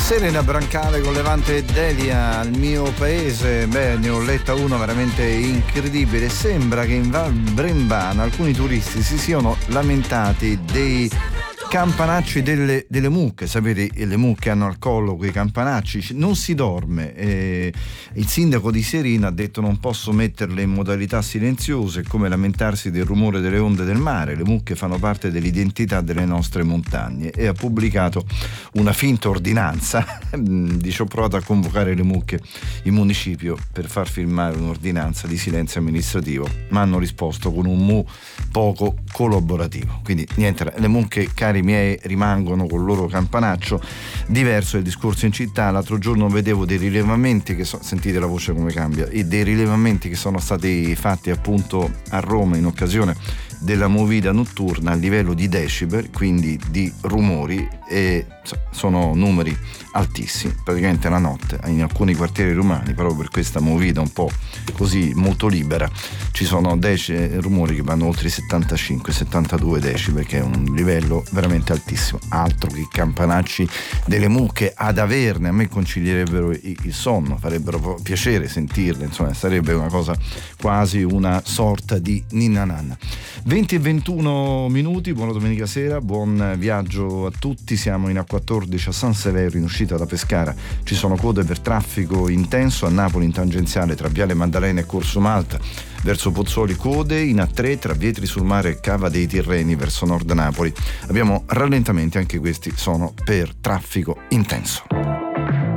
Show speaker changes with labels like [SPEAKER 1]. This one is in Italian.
[SPEAKER 1] Serena Brancale con Levante e Delia al mio paese. Beh, ne ho letta una veramente incredibile. Sembra che in Val Brembana alcuni turisti si siano lamentati dei campanacci delle mucche. Sapete, le mucche hanno al collo quei campanacci, non si dorme. Il sindaco di Serena ha detto: non posso metterle in modalità silenziosa, è come lamentarsi del rumore delle onde del mare, le mucche fanno parte dell'identità delle nostre montagne, e ha pubblicato una finta ordinanza. Dice: ho provato a convocare le mucche in municipio per far firmare un'ordinanza di silenzio amministrativo, ma hanno risposto con un mu poco collaborativo. Quindi niente, le mucche, cari miei, rimangono col loro campanaccio. Diverso è il discorso in città. L'altro giorno vedevo dei rilevamenti che sentite la voce come cambia, e dei rilevamenti che sono stati fatti appunto a Roma in occasione della movida notturna a livello di decibel, quindi di rumori, e sono numeri altissimi. Praticamente la notte in alcuni quartieri romani, proprio per questa movida un po' così molto libera, ci sono rumori che vanno oltre i 75-72 decibel, che è un livello veramente altissimo. Altro che campanacci delle mucche, ad averne, a me concilierebbero il sonno, farebbero piacere sentirle, insomma sarebbe una cosa, quasi una sorta di ninna nanna. 20 e 21 minuti, buona domenica sera, buon viaggio a tutti. Siamo in A14 a San Severo, in uscita da Pescara. Ci sono code per traffico intenso a Napoli in tangenziale tra Viale Maddalena e Corso Malta. Verso Pozzuoli code in A3 tra Vietri sul Mare e Cava dei Tirreni verso nord Napoli. Abbiamo rallentamenti, anche questi sono per traffico intenso.